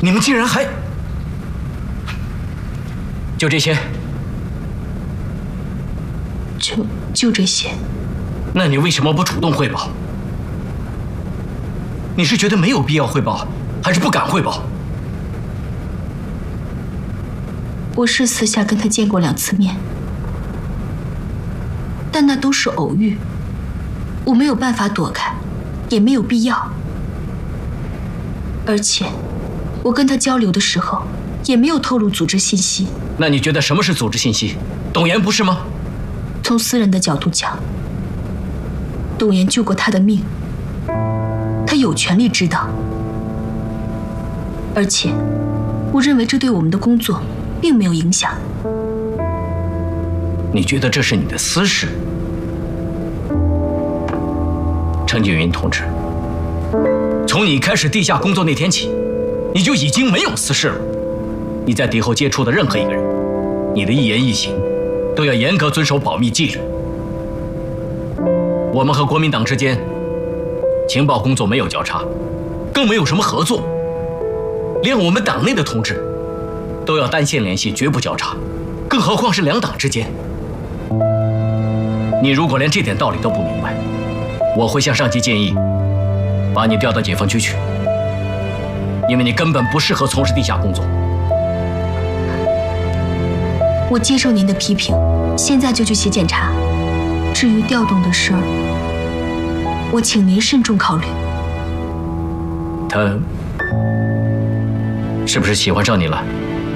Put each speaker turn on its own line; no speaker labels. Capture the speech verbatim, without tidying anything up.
你们竟然还……就这些？
就就这些。
那你为什么不主动汇报？你是觉得没有必要汇报，还是不敢汇报？
我是私下跟他见过两次面，但那都是偶遇，我没有办法躲开，也没有必要。而且，我跟他交流的时候，也没有透露组织信息。
那你觉得什么是组织信息？董岩不是吗？
从私人的角度讲，董岩救过他的命，他有权利知道。而且，我认为这对我们的工作并没有影响。
你觉得这是你的私事？程景云同志，从你开始地下工作那天起，你就已经没有私事了。你在敌后接触的任何一个人，你的一言一行都要严格遵守保密纪律。我们和国民党之间情报工作没有交叉，更没有什么合作，连我们党内的同志都要单线联系，绝不交叉，更何况是两党之间。你如果连这点道理都不明白，我会向上级建议，把你调到解放区去，因为你根本不适合从事地下工作。
我接受您的批评，现在就去写检查。至于调动的事儿，我请您慎重考虑。
他是不是喜欢上你了？